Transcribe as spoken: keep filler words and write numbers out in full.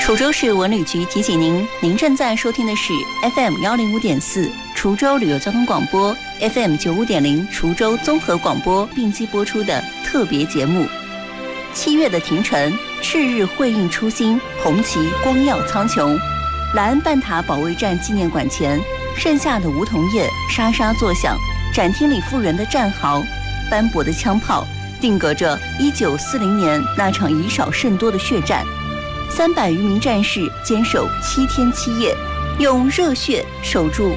滁州市文旅局提醒您，您正在收听的是 F M 幺零五点四滁州旅游交通广播 ，F M 九五点零滁州综合广播并机播出的特别节目。七月的庭城，赤日辉映初心，红旗光耀苍穹。莱恩半塔保卫战纪念馆前，盛夏的梧桐叶沙沙作响，展厅里复原的战壕，斑驳的枪炮，定格着一九四零年那场以少胜多的血战。三百余名战士坚守七天七夜，用热血守住